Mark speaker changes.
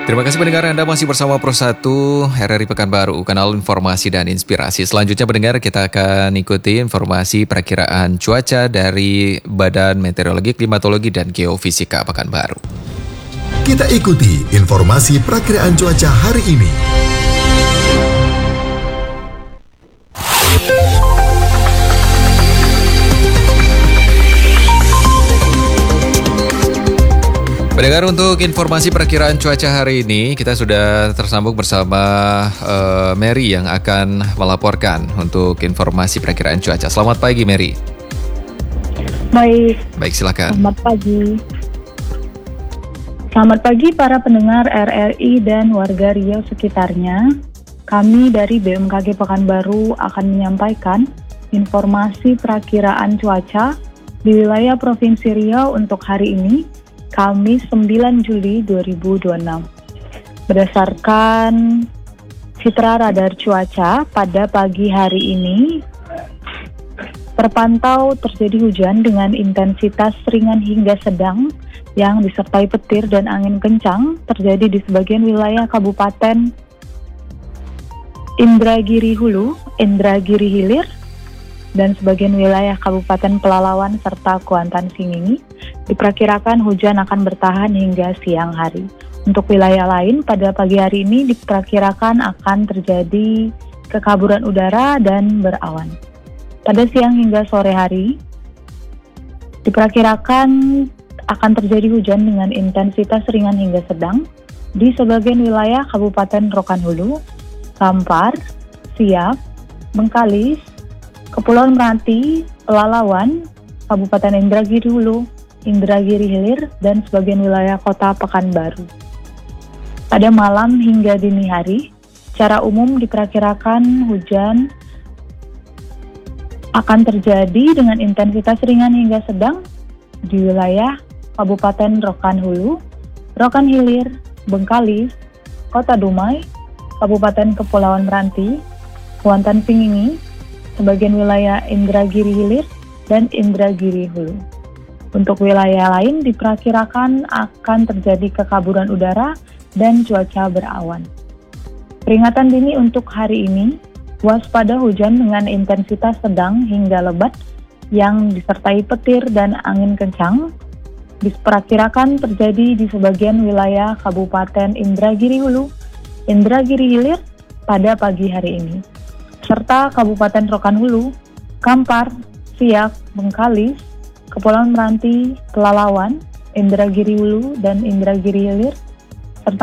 Speaker 1: Terima kasih pendengar, Anda masih bersama Pro1 RRI Pekanbaru, kanal informasi dan inspirasi. Selanjutnya pendengar, kita akan ikuti informasi perakiraan cuaca dari Badan Meteorologi, Klimatologi, dan Geofisika Pekanbaru.
Speaker 2: Kita ikuti informasi perakiraan cuaca hari ini.
Speaker 1: Pendengar, untuk informasi perakiraan cuaca hari ini, kita sudah tersambung bersama Mary yang akan melaporkan untuk informasi perakiraan cuaca. Selamat pagi, Mary.
Speaker 3: Baik,
Speaker 1: Silakan.
Speaker 3: Selamat pagi. Selamat pagi para pendengar RRI dan warga Riau sekitarnya. Kami dari BMKG Pekanbaru akan menyampaikan informasi perakiraan cuaca di wilayah Provinsi Riau untuk hari ini, Kamis 9 Juli 2026. Berdasarkan citra radar cuaca pada pagi hari ini, terpantau terjadi hujan dengan intensitas ringan hingga sedang yang disertai petir dan angin kencang terjadi di sebagian wilayah Kabupaten Indragiri Hulu, Indragiri Hilir, dan sebagian wilayah Kabupaten Pelalawan serta Kuantan Singingi. Diperkirakan hujan akan bertahan hingga siang hari. Untuk wilayah lain pada pagi hari ini diperkirakan akan terjadi kekaburan udara dan berawan. Pada siang hingga sore hari diperkirakan akan terjadi hujan dengan intensitas ringan hingga sedang di sebagian wilayah Kabupaten Rokan Hulu, Kampar, Siak, Bengkalis, Kepulauan Meranti, Pelalawan, Kabupaten Indragiri Hulu, Indragiri Hilir, dan sebagian wilayah kota Pekanbaru. Pada malam hingga dini hari, secara umum diperkirakan hujan akan terjadi dengan intensitas ringan hingga sedang di wilayah Kabupaten Rokan Hulu, Rokan Hilir, Bengkalis, Kota Dumai, Kabupaten Kepulauan Meranti, Kuantan Singingi, sebagian wilayah Indragiri Hilir, dan Indragiri Hulu. Untuk wilayah lain diperkirakan akan terjadi kekaburan udara dan cuaca berawan. Peringatan dini untuk hari ini, waspada hujan dengan intensitas sedang hingga lebat yang disertai petir dan angin kencang diperkirakan terjadi di sebagian wilayah Kabupaten Indragiri Hulu, Indragiri Hilir pada pagi hari ini, serta Kabupaten Rokan Hulu, Kampar, Siak, Bengkalis, Kepulauan Meranti, Pelalawan, Indragiri Hulu, dan Indragiri Hilir